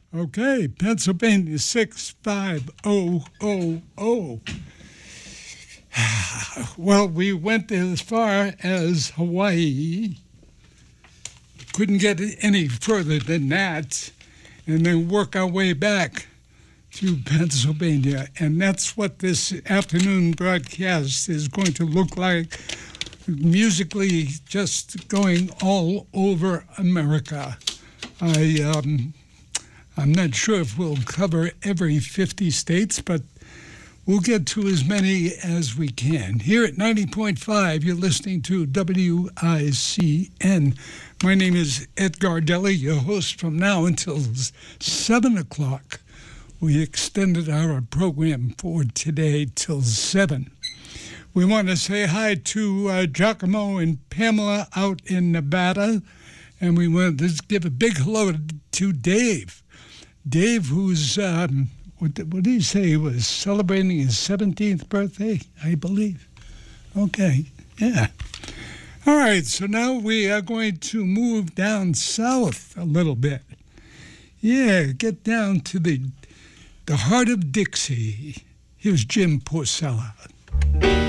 Okay, Pennsylvania 65000. Well, we went as far as Hawaii. Couldn't get any further than that, and then work our way back to Pennsylvania. And that's what this afternoon broadcast is going to look like, musically just going all over America. I'm not sure if we'll cover every 50 states, but we'll get to as many as we can. Here at 90.5, you're listening to WICN. My name is Ed Gardelli, your host from now until 7 o'clock. We extended our program for today till 7. We want to say hi to Giacomo and Pamela out in Nevada, and we want to give a big hello to Dave. Dave, who's, what did he say? He was celebrating his 17th birthday, I believe. Okay, yeah. All right, so now we are going to move down south a little bit. Yeah, get down to the heart of Dixie. Here's Jim Porcella.